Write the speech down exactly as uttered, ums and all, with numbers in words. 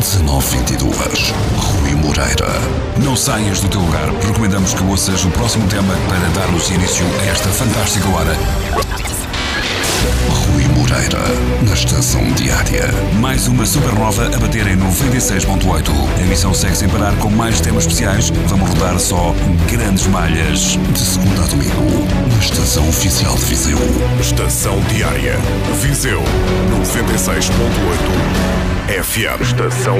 dezanove vinte e dois. Rui Moreira. Não saias do teu lugar. Recomendamos que ouças o próximo tema para darmos início a esta fantástica hora. Rui Moreira, na Estação Diária. Mais uma supernova a bater em noventa e seis ponto oito. A emissão segue sem parar com mais temas especiais. Vamos rodar só grandes malhas. De segunda a domingo, na Estação Oficial de Viseu. Estação Diária. Viseu, noventa e seis ponto oito F M. Estação